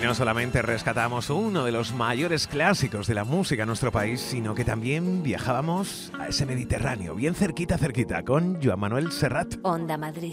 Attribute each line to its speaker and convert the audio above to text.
Speaker 1: no solamente rescatamos uno de los mayores clásicos de la música en nuestro país, sino que también viajábamos a ese Mediterráneo, bien cerquita, con Joan Manuel Serrat.
Speaker 2: Onda Madrid.